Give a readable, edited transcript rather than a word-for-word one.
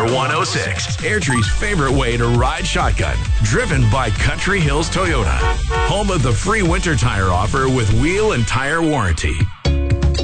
Power 106. Airdrie's favorite way to ride shotgun. Driven by Country Hills Toyota. Home of the free winter tire offer with wheel and tire warranty.